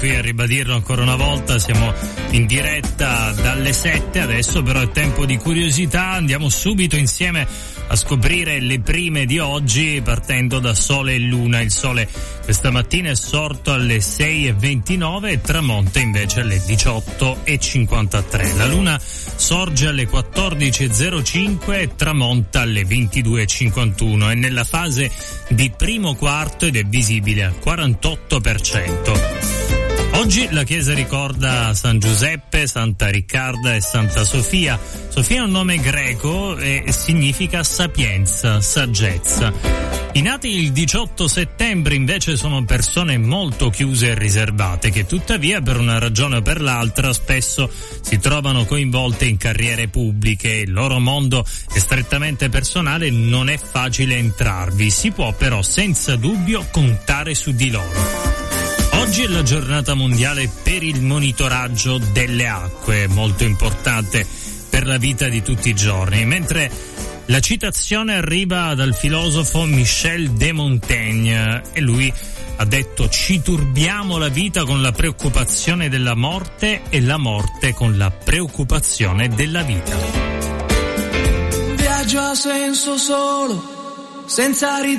qui a ribadirlo ancora una volta, siamo in diretta dalle 7, adesso però è tempo di curiosità, andiamo subito insieme a scoprire le prime di oggi partendo da Sole e Luna. Il Sole questa mattina è sorto alle 6:29 e tramonta invece alle 18:53. La Luna sorge alle 14:05 e tramonta alle 22:51. È nella fase di primo quarto ed è visibile al 48%. Oggi la Chiesa ricorda San Giuseppe, Santa Riccarda e Santa Sofia. Sofia è un nome greco e significa sapienza, saggezza. I nati il 18 settembre invece sono persone molto chiuse e riservate che tuttavia per una ragione o per l'altra spesso si trovano coinvolte in carriere pubbliche. Il loro mondo è strettamente personale, non è facile entrarvi, si può però senza dubbio contare su di loro. Oggi è la giornata mondiale per il monitoraggio delle acque, molto importante per la vita di tutti i giorni, mentre la citazione arriva dal filosofo Michel de Montaigne e lui ha detto: ci turbiamo la vita con la preoccupazione della morte e la morte con la preoccupazione della vita. Un viaggio a senso solo, senza